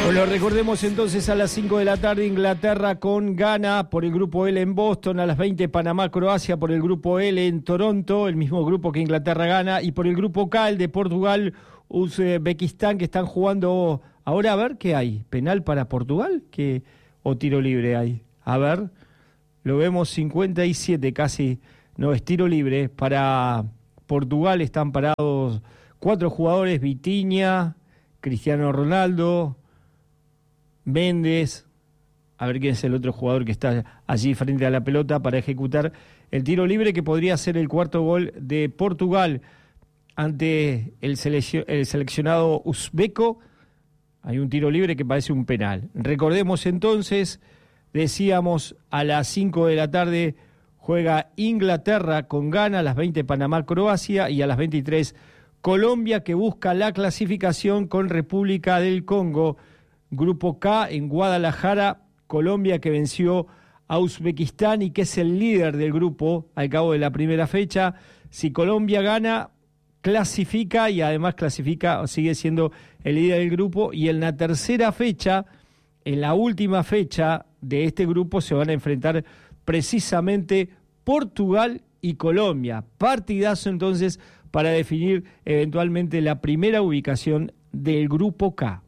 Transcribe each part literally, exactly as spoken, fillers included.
Bueno, recordemos entonces a las cinco de la tarde Inglaterra con Ghana por el grupo L en Boston, a las veinte Panamá, Croacia por el grupo L en Toronto, el mismo grupo que Inglaterra gana, y por el grupo K, el de Portugal, Uzbekistán, que están jugando ahora. A ver qué hay, penal para Portugal ¿Qué, o tiro libre hay. A ver, lo vemos cincuenta y siete casi, no es tiro libre para Portugal. Están parados cuatro jugadores: Vitinha, Cristiano Ronaldo, Méndez, a ver quién es el otro jugador que está allí frente a la pelota para ejecutar el tiro libre que podría ser el cuarto gol de Portugal ante el, seleccio- el seleccionado uzbeco. Hay un tiro libre que parece un penal. Recordemos entonces, decíamos a las cinco de la tarde juega Inglaterra con Ghana, a las veinte Panamá, Croacia, y a las veintitrés Colombia, que busca la clasificación con República del Congo. Grupo K en Guadalajara, Colombia, que venció a Uzbekistán y que es el líder del grupo al cabo de la primera fecha. Si Colombia gana, clasifica y además clasifica, sigue siendo el líder del grupo. Y en la tercera fecha, en la última fecha de este grupo, se van a enfrentar precisamente Portugal y Colombia. Partidazo entonces para definir eventualmente la primera ubicación del grupo K.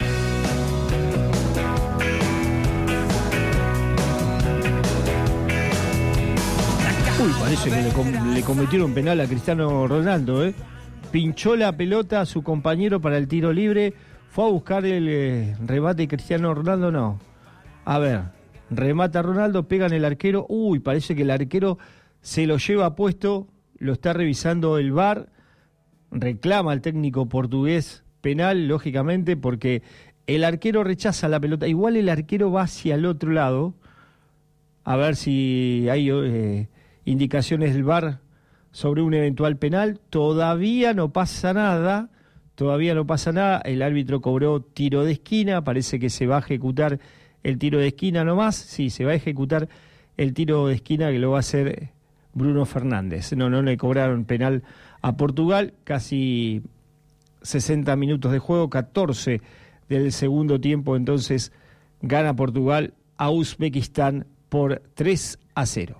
Uy, parece que le, com- le cometieron penal a Cristiano Ronaldo, ¿eh? Pinchó la pelota a su compañero para el tiro libre, fue a buscar el eh, remate de Cristiano Ronaldo, no. A ver, remata Ronaldo, pega en el arquero, uy, parece que el arquero se lo lleva puesto, lo está revisando el V A R, reclama al técnico portugués penal, lógicamente, porque el arquero rechaza la pelota, igual el arquero va hacia el otro lado, a ver si hay... Eh, indicaciones del V A R sobre un eventual penal. Todavía no pasa nada, todavía no pasa nada. El árbitro cobró tiro de esquina, parece que se va a ejecutar el tiro de esquina nomás. Sí, se va a ejecutar el tiro de esquina que lo va a hacer Bruno Fernández. No, no le cobraron penal a Portugal, casi sesenta minutos de juego, catorce del segundo tiempo, entonces gana Portugal a Uzbekistán por tres a cero.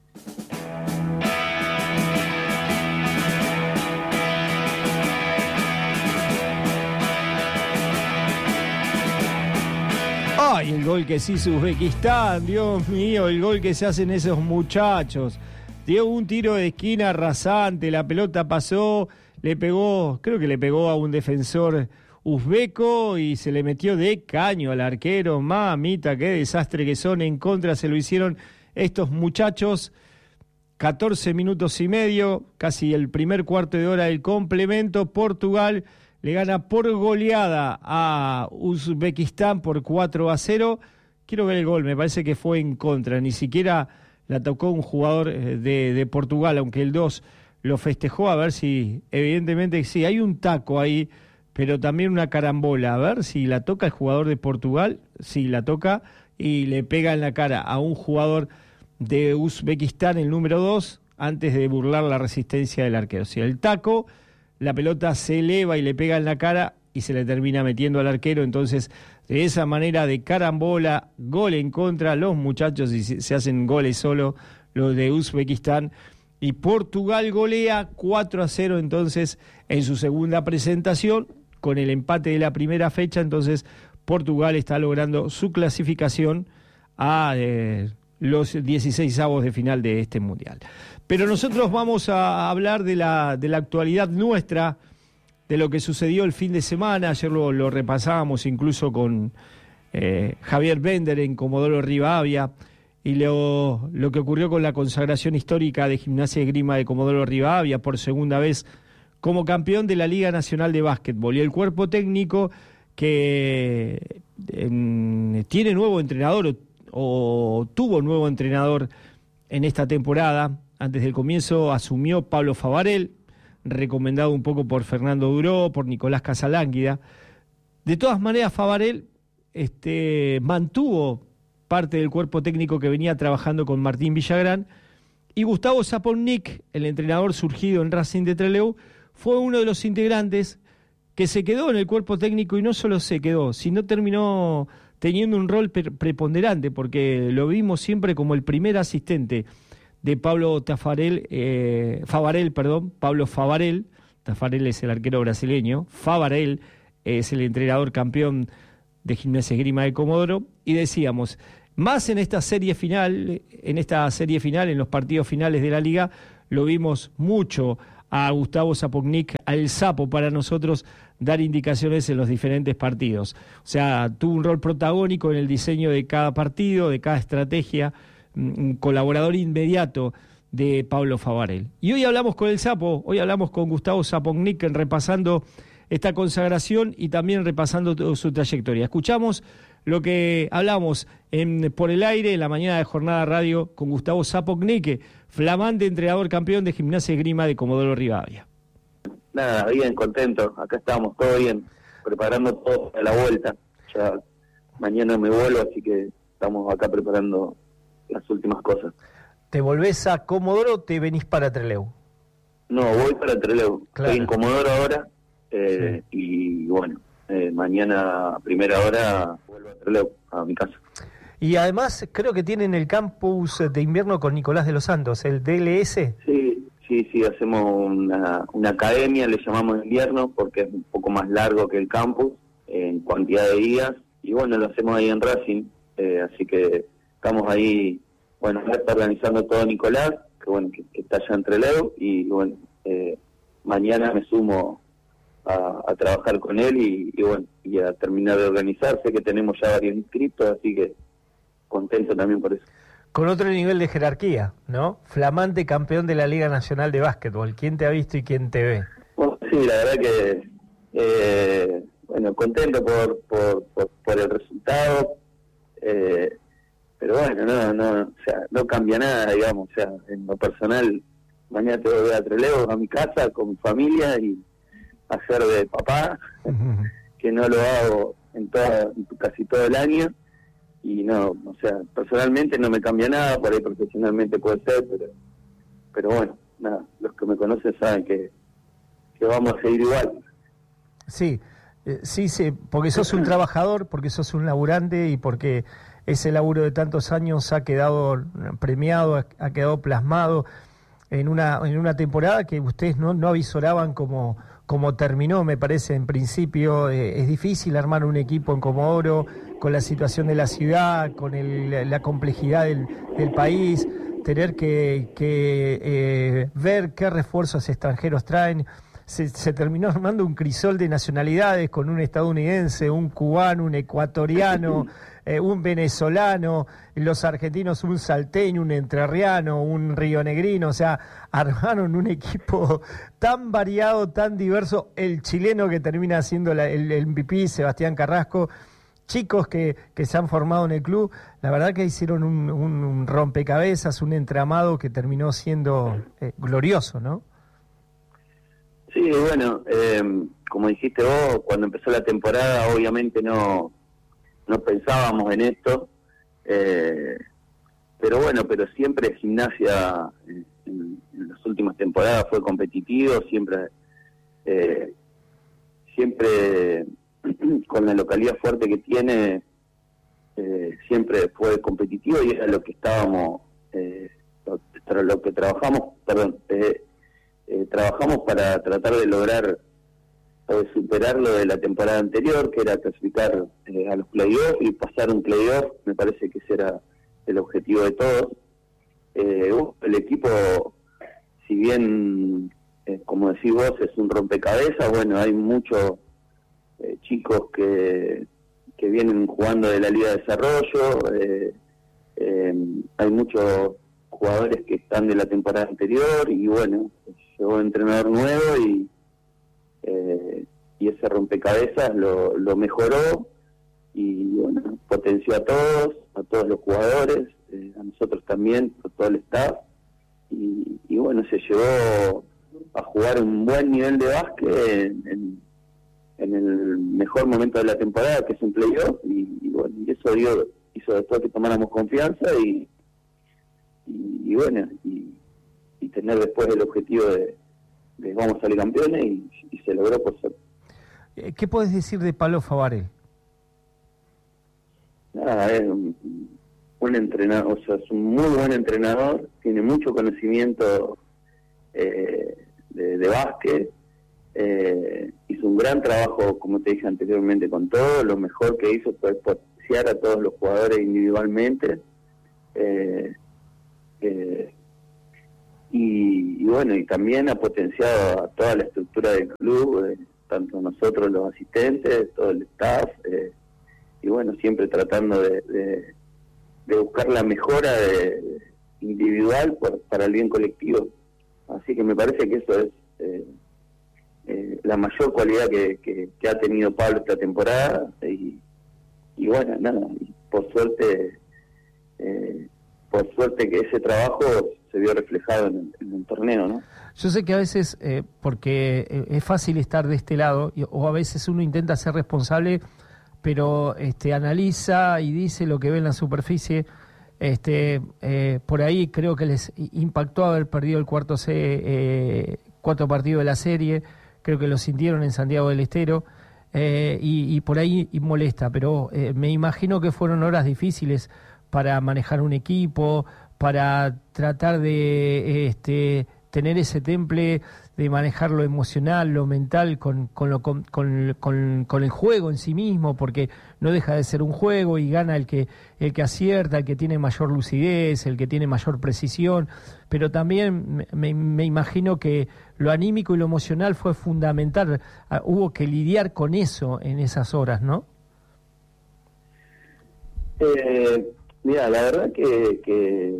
Ay, el gol que se hizo Uzbekistán, Dios mío, el gol que se hacen esos muchachos. Dio un tiro de esquina rasante, la pelota pasó, le pegó, creo que le pegó a un defensor uzbeco y se le metió de caño al arquero. Mamita, qué desastre que son, en contra se lo hicieron estos muchachos. catorce minutos y medio, casi el primer cuarto de hora del complemento. Portugal le gana por goleada a Uzbekistán por cuatro a cero. Quiero ver el gol, me parece que fue en contra, ni siquiera la tocó un jugador de, de Portugal, aunque el dos lo festejó. A ver si, evidentemente sí, hay un taco ahí, pero también una carambola. A ver si la toca el jugador de Portugal, sí la toca y le pega en la cara a un jugador de Uzbekistán, el número dos, antes de burlar la resistencia del arquero. O sea, el taco, la pelota se eleva y le pega en la cara y se le termina metiendo al arquero. Entonces, de esa manera de carambola, gol en contra, los muchachos y se hacen goles solo, los de Uzbekistán. Y Portugal golea cuatro a cero entonces en su segunda presentación, con el empate de la primera fecha. Entonces, Portugal está logrando su clasificación a... Eh, los dieciseisavos de final de este Mundial. Pero nosotros vamos a hablar de la, de la actualidad nuestra, de lo que sucedió el fin de semana. Ayer lo, lo repasábamos incluso con eh, Javier Bender en Comodoro Rivadavia, y lo, lo que ocurrió con la consagración histórica de Gimnasia y Esgrima de Comodoro Rivadavia por segunda vez como campeón de la Liga Nacional de Básquetbol, y el cuerpo técnico que en, tiene nuevo entrenador, o tuvo nuevo entrenador en esta temporada. Antes del comienzo asumió Pablo Favarel, recomendado un poco por Fernando Duró, por Nicolás Casalánguida. De todas maneras, Favarel este, mantuvo parte del cuerpo técnico que venía trabajando con Martín Villagrán, y Gustavo Sapochnik, el entrenador surgido en Racing de Trelew, fue uno de los integrantes que se quedó en el cuerpo técnico y no solo se quedó, sino terminó teniendo un rol pre- preponderante, porque lo vimos siempre como el primer asistente de Pablo Tafarel, eh, Favarel, perdón, Pablo Favarel. Tafarel es el arquero brasileño, Favarel es el entrenador campeón de Gimnasia y Esgrima de Comodoro, y decíamos, más en esta serie final, en esta serie final, en los partidos finales de la liga, lo vimos mucho a Gustavo Sapognik, al Sapo, para nosotros dar indicaciones en los diferentes partidos. O sea, tuvo un rol protagónico en el diseño de cada partido, de cada estrategia, un colaborador inmediato de Pablo Favarel. Y hoy hablamos con el Sapo, hoy hablamos con Gustavo Sapognik, repasando esta consagración y también repasando toda su trayectoria. Escuchamos lo que hablamos en Por el Aire, en la mañana de Jornada Radio, con Gustavo Sapognik, flamante entrenador campeón de Gimnasia y Esgrima de Comodoro Rivadavia. Nada, bien, contento, acá estamos, todo bien, preparando todo para la vuelta. Ya mañana me vuelvo, así que estamos acá preparando las últimas cosas. ¿Te volvés a Comodoro o te venís para Trelew? No, voy para Trelew, Claro. Estoy en Comodoro ahora, eh, sí. Y bueno, eh, mañana a primera hora vuelvo a Trelew, a mi casa. Y además creo que tienen el campus de invierno con Nicolás de los Santos, el D L S. Sí, sí, sí, hacemos una, una academia, le llamamos invierno, porque es un poco más largo que el campus, en cantidad de días, y bueno, lo hacemos ahí en Racing, eh, así que estamos ahí, bueno, ya está organizando todo Nicolás, que bueno, que, que está allá en Trelew, y bueno, eh, mañana me sumo a, a trabajar con él y, y bueno, y a terminar de organizarse, que tenemos ya varios inscritos, así que contento también por eso. Con otro nivel de jerarquía, ¿no? Flamante campeón de la Liga Nacional de Básquetbol. ¿Quién te ha visto y quién te ve? Bueno, sí, la verdad que, eh, bueno, contento por, por, por, por el resultado, eh, pero bueno, no, no, o sea, no cambia nada, digamos, o sea, en lo personal, mañana te voy a Trelew, a mi casa, con mi familia, y hacer de papá, uh-huh. que no lo hago en toda, casi todo el año, y no, o sea, personalmente no me cambia nada, por ahí profesionalmente puede ser, pero pero bueno, nada, los que me conocen saben que, que vamos a seguir igual. Sí, eh, sí, sí, porque sos un trabajador, porque sos un laburante y porque ese laburo de tantos años ha quedado premiado, ha, ha quedado plasmado en una en una temporada que ustedes no, no avisoraban como, como terminó, me parece, en principio. Eh, es difícil armar un equipo en Comodoro, con la situación de la ciudad, con el, la complejidad del, del país, tener que, que eh, ver qué refuerzos extranjeros traen. Se, se terminó armando un crisol de nacionalidades con un estadounidense, un cubano, un ecuatoriano, eh, un venezolano, los argentinos un salteño, un entrerriano, un rionegrino. O sea, armaron un equipo tan variado, tan diverso. El chileno que termina siendo la, el, el M V P, Sebastián Carrasco. Chicos que, que se han formado en el club, la verdad que hicieron un, un, un rompecabezas, un entramado que terminó siendo eh, glorioso, ¿no? Sí, bueno, eh, como dijiste vos, cuando empezó la temporada obviamente no, no pensábamos en esto, eh, pero bueno, pero siempre Gimnasia en, en, en las últimas temporadas fue competitivo, siempre eh, siempre con la localidad fuerte que tiene, eh, siempre fue competitivo y era lo que estábamos, eh, lo, lo que trabajamos, perdón, eh, eh, trabajamos para tratar de lograr o de superar lo de la temporada anterior, que era clasificar eh, a los playoffs y pasar un playoff. Me parece que ese era el objetivo de todos. Eh, el equipo, si bien, eh, como decís vos, es un rompecabezas, bueno, hay muchos eh, chicos que, que vienen jugando de la Liga de Desarrollo, eh, eh, hay muchos jugadores que están de la temporada anterior y bueno, llegó un entrenador nuevo y eh, y ese rompecabezas lo, lo mejoró y bueno, potenció a todos, a todos los jugadores, eh, a nosotros también, a todo el staff, y, y bueno, se llevó a jugar un buen nivel de básquet en, en, en el mejor momento de la temporada, que es un playoff, y, y bueno, y eso dio, hizo después que tomáramos confianza y, y, y bueno, y, y tener después el objetivo de, de vamos a salir campeones, y, y se logró por suerte. ¿Qué podés decir de Pablo Favarel? Nada, es un, un entrenador, o sea, es un muy buen entrenador, tiene mucho conocimiento eh, de, de básquet, eh, hizo un gran trabajo, como te dije anteriormente, con todo. Lo mejor que hizo fue potenciar a todos los jugadores individualmente, eh, eh, y, y bueno, y también ha potenciado a toda la estructura del club, eh, tanto nosotros los asistentes, todo el staff, eh, y bueno, siempre tratando de, de, de buscar la mejora de, individual por, para el bien colectivo. Así que me parece que eso es eh, eh, la mayor cualidad que, que, que ha tenido Pablo esta temporada, y, y bueno, nada, y por suerte eh, por suerte que ese trabajo se vio reflejado en el, en el torneo, ¿no? Yo sé que a veces, eh, porque es fácil estar de este lado, y, o a veces uno intenta ser responsable, pero este, analiza y dice lo que ve en la superficie. Este, eh, por ahí creo que les impactó haber perdido el cuarto, C, eh, cuarto partido de la serie, creo que lo sintieron en Santiago del Estero, eh, y, y por ahí y molesta, pero eh, me imagino que fueron horas difíciles para manejar un equipo, para tratar de este, tener ese temple, de manejar lo emocional, lo mental, con, con, lo, con, con, con, con el juego en sí mismo, porque no deja de ser un juego y gana el que, el que acierta, el que tiene mayor lucidez, el que tiene mayor precisión, pero también me, me imagino que lo anímico y lo emocional fue fundamental. Uh, hubo que lidiar con eso en esas horas, ¿no? Eh, mira, la verdad que... que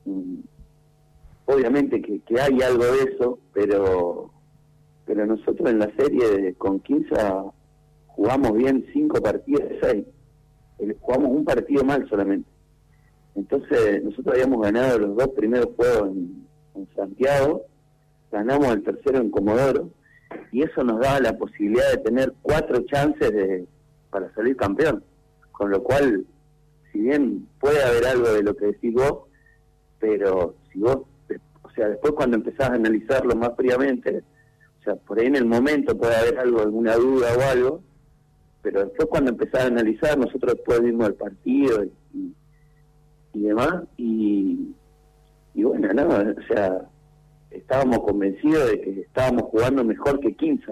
obviamente que, que hay algo de eso, pero pero nosotros en la serie con Quimsa jugamos bien cinco partidos de seis, jugamos un partido mal solamente. Entonces nosotros habíamos ganado los dos primeros juegos en, en Santiago, ganamos el tercero en Comodoro, y eso nos daba la posibilidad de tener cuatro chances de para salir campeón, con lo cual, si bien puede haber algo de lo que decís vos, pero si vos, o sea, después cuando empezás a analizarlo más fríamente, o sea, por ahí en el momento puede haber algo, alguna duda o algo, pero después cuando empezás a analizar, nosotros después vimos el partido y, y, y demás, y, y bueno, no, o sea, estábamos convencidos de que estábamos jugando mejor que Quimsa.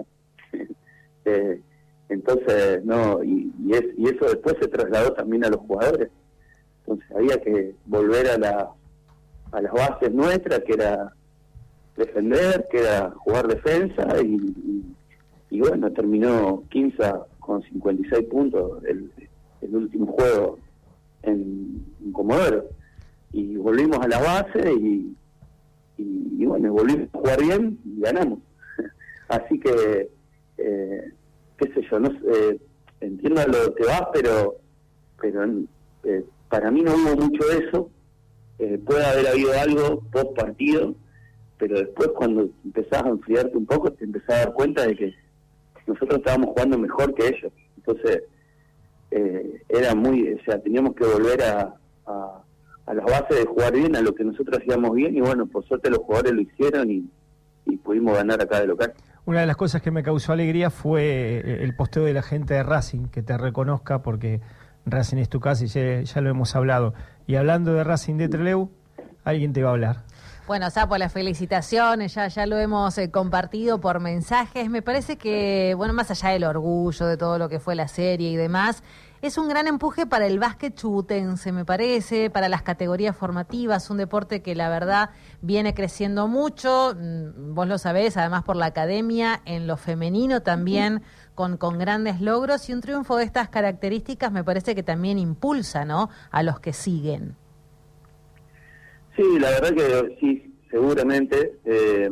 eh, entonces, no, y, y, es, y eso después se trasladó también a los jugadores. Entonces había que volver a la a las bases nuestras, que era defender, que era jugar defensa, y, y, y bueno, terminó Quimsa con cincuenta y seis puntos el, el último juego en, en Comodoro, y volvimos a la base y, y, y bueno, volvimos a jugar bien y ganamos. Así que eh, qué sé yo, no eh, entiendo a lo que vas, pero pero eh, para mí no hubo mucho de eso. Eh, puede haber habido algo post partido, pero después cuando empezás a enfriarte un poco te empezás a dar cuenta de que nosotros estábamos jugando mejor que ellos. Entonces eh, era muy, o sea, teníamos que volver a, a, a las bases de jugar bien, a lo que nosotros hacíamos bien, y bueno, por suerte los jugadores lo hicieron y, y pudimos ganar acá de local. Una de las cosas que me causó alegría fue el posteo de la gente de Racing, que te reconozca, porque Racing es tu casa y ya, ya lo hemos hablado. Y hablando de Racing de Trelew, alguien te va a hablar. Bueno, Sapo, las felicitaciones, ya, ya lo hemos eh, compartido por mensajes. Me parece que, bueno, más allá del orgullo de todo lo que fue la serie y demás, es un gran empuje para el básquet chubutense, me parece, para las categorías formativas, un deporte que la verdad viene creciendo mucho, vos lo sabés, además por la academia, en lo femenino también, con, con grandes logros, y un triunfo de estas características me parece que también impulsa, ¿no?, a los que siguen. Sí, la verdad que sí, seguramente, eh,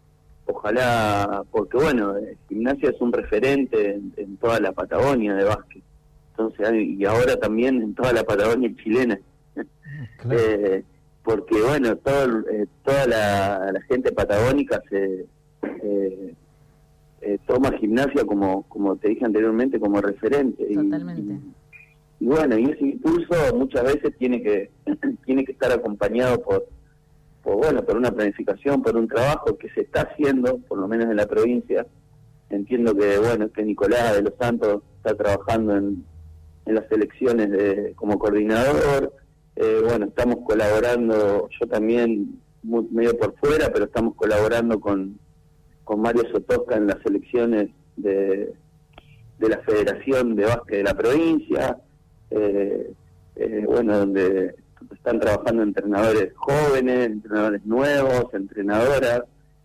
ojalá, porque bueno, Gimnasia es un referente en, en toda la Patagonia de básquet. Entonces, y ahora también en toda la Patagonia chilena. Claro. eh, porque bueno, todo, eh, toda la, la gente patagónica se eh, eh, toma Gimnasia como, como te dije anteriormente, como referente. Totalmente. Y, y bueno, y ese impulso muchas veces tiene que tiene que estar acompañado por, por bueno, por una planificación, por un trabajo que se está haciendo, por lo menos en la provincia, entiendo que, bueno, que Nicolás de los Santos está trabajando en, en las elecciones de, como coordinador. Eh, bueno, estamos colaborando, yo también muy, medio por fuera, pero estamos colaborando con, con Mario Sotosca en las elecciones de, de la Federación de Básquet de la provincia, eh, eh, bueno, donde están trabajando entrenadores jóvenes, entrenadores nuevos, entrenadoras,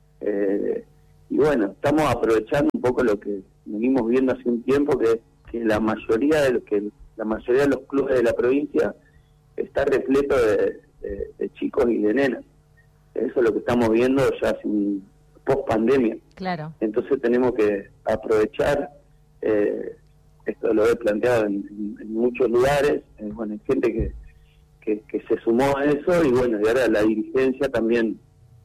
eh, y bueno, estamos aprovechando un poco lo que venimos viendo hace un tiempo, que, que la mayoría de lo que la mayoría de los clubes de la provincia está repleto de, de, de chicos y de nenas. Eso es lo que estamos viendo ya hace un post pandemia. Claro. Entonces tenemos que aprovechar, eh, esto lo he planteado en, en, en muchos lugares, eh, bueno, hay gente que, que, que se sumó a eso, y bueno, y ahora la dirigencia también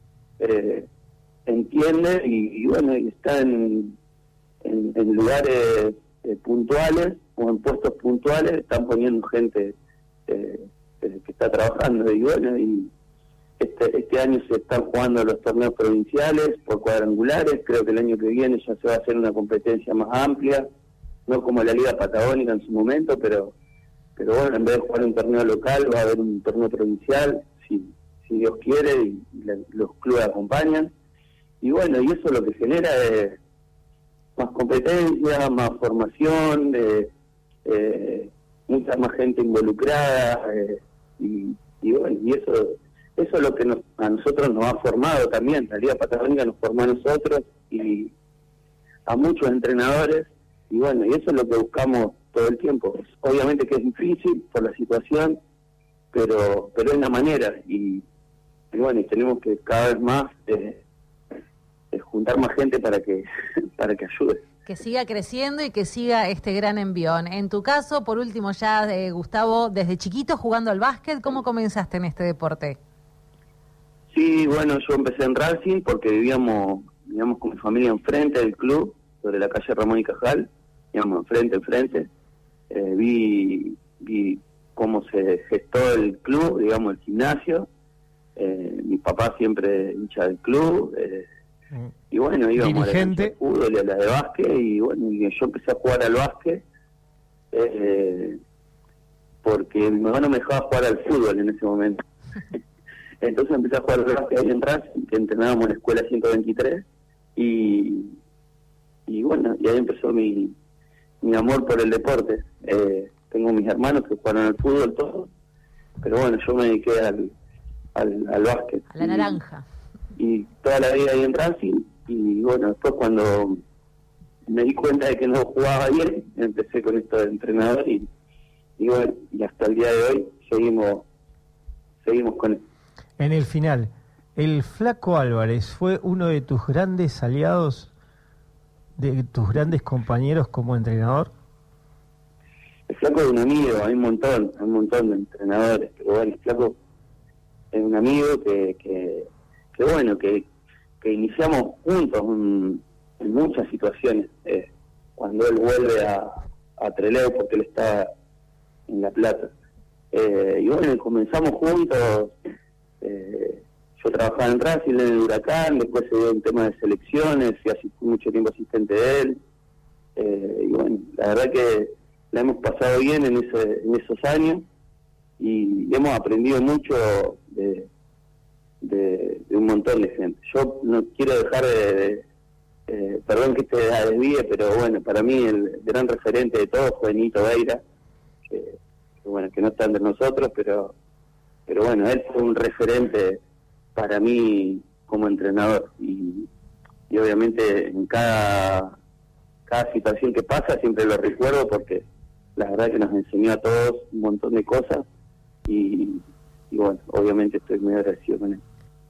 eh, entiende y, y bueno, y está en, en, en lugares eh, puntuales o en puestos puntuales, están poniendo gente eh, que, que está trabajando, y bueno, y Este, este año se están jugando los torneos provinciales por cuadrangulares. Creo que el año que viene ya se va a hacer una competencia más amplia, no como la Liga Patagónica en su momento, pero pero bueno, en vez de jugar un torneo local va a haber un torneo provincial, si, si Dios quiere, y, y la, los clubes acompañan. Y bueno, y eso lo que genera es más competencia, más formación, eh, eh, mucha más gente involucrada, eh, y, y bueno, y eso... Eso es lo que nos, a nosotros nos ha formado también. La Liga Patagónica nos formó a nosotros y a muchos entrenadores. Y bueno, y eso es lo que buscamos todo el tiempo. Obviamente que es difícil por la situación, pero pero es la manera. Y, y bueno, y tenemos que cada vez más eh, eh, juntar más gente para que para que ayude. Que siga creciendo y que siga este gran envión. En tu caso, por último ya, eh, Gustavo, desde chiquito jugando al básquet, ¿cómo comenzaste en este deporte? Sí, bueno, yo empecé en Racing porque vivíamos, vivíamos con mi familia enfrente del club, sobre la calle Ramón y Cajal, vivíamos enfrente, enfrente. Eh, vi, vi cómo se gestó el club, digamos, el gimnasio. Eh, mi papá siempre hincha del club. Eh, y bueno, íbamos Dirigente. a la de fútbol y a la de básquet. Y bueno, y yo empecé a jugar al básquet eh, porque mi mamá no me dejaba jugar al fútbol en ese momento. Entonces empecé a jugar al básquet ahí en Racing, que entrenábamos en la escuela ciento veintitrés, y, y bueno, y ahí empezó mi, mi amor por el deporte. Eh, tengo mis hermanos que jugaron al fútbol todos, pero bueno, yo me dediqué al, al, al básquet. A la y, naranja. Y toda la vida ahí en Racing, y bueno, después cuando me di cuenta de que no jugaba bien, empecé con esto de entrenador, y, y bueno, y hasta el día de hoy seguimos, seguimos con esto. En el final, ¿el Flaco Álvarez fue uno de tus grandes aliados, de tus grandes compañeros como entrenador? El Flaco es un amigo, hay un montón, hay un montón de entrenadores, pero bueno, el Flaco es un amigo que, que, que bueno, que, que iniciamos juntos un, en muchas situaciones. Eh, cuando él vuelve a, a Trelew, porque él está en La Plata. Eh, y bueno, comenzamos juntos. Eh, yo trabajaba en Racing, en el Huracán, después se dio un tema de selecciones, y así fui mucho tiempo asistente de él. Eh, y bueno, la verdad que la hemos pasado bien en, ese, en esos años, y hemos aprendido mucho de, de, de un montón de gente. Yo no quiero dejar de, de eh, perdón que te desvíe, pero bueno, para mí el gran referente de todo fue Nito Beira, que, que bueno, que no está entre nosotros, pero pero bueno, él fue un referente para mí como entrenador, y, y obviamente en cada cada situación que pasa siempre lo recuerdo, porque la verdad que nos enseñó a todos un montón de cosas, y, y bueno, obviamente estoy muy agradecido con él.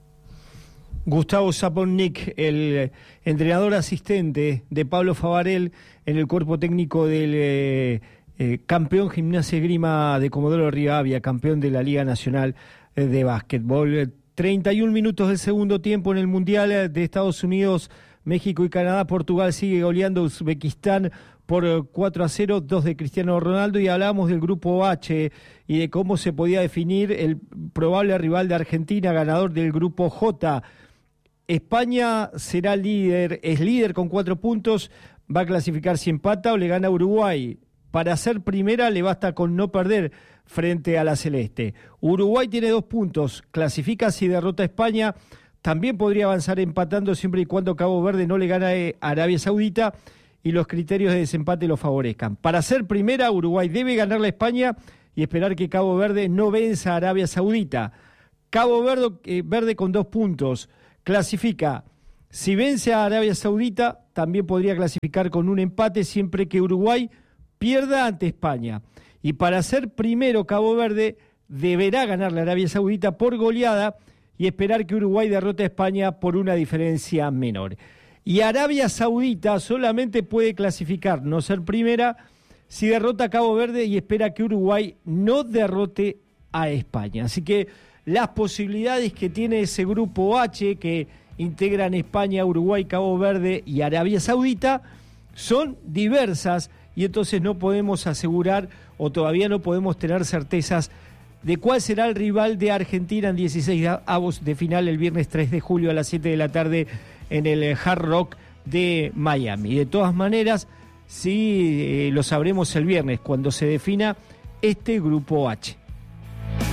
Gustavo Sapornik, el entrenador asistente de Pablo Favarel en el cuerpo técnico del eh, eh, campeón Gimnasia y Esgrima de Comodoro Rivadavia, campeón de la Liga Nacional eh, de Básquetbol. treinta y un minutos del segundo tiempo en el Mundial de Estados Unidos, México y Canadá. Portugal sigue goleando a Uzbekistán por cuatro a cero, dos de Cristiano Ronaldo, y hablamos del grupo H y de cómo se podía definir el probable rival de Argentina, ganador del grupo J. España será líder, es líder con cuatro puntos, va a clasificar si empata o le gana a Uruguay. Para ser primera le basta con no perder frente a la Celeste. Uruguay tiene dos puntos, clasifica si derrota a España, también podría avanzar empatando siempre y cuando Cabo Verde no le gane a Arabia Saudita y los criterios de desempate lo favorezcan. Para ser primera, Uruguay debe ganarle a España y esperar que Cabo Verde no venza a Arabia Saudita. Cabo Verde, eh, Verde con dos puntos clasifica. Si vence a Arabia Saudita, también podría clasificar con un empate siempre que Uruguay pierda ante España. Y para ser primero, Cabo Verde deberá ganarle a Arabia Saudita por goleada y esperar que Uruguay derrote a España por una diferencia menor. Y Arabia Saudita solamente puede clasificar, no ser primera, si derrota a Cabo Verde y espera que Uruguay no derrote a España. Así que las posibilidades que tiene ese grupo H que integran España, Uruguay, Cabo Verde y Arabia Saudita son diversas y entonces no podemos asegurar o todavía no podemos tener certezas de cuál será el rival de Argentina en dieciséis avos de final el viernes tres de julio a las siete de la tarde en el Hard Rock de Miami. De todas maneras, sí eh, lo sabremos el viernes cuando se defina este grupo H.